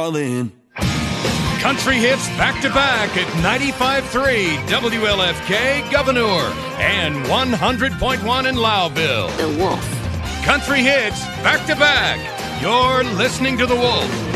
all in. Country hits back-to-back at 95.3 WLFK Governor and 100.1 in Lowville. The Wolf. Country hits back-to-back. You're listening to The Wolf.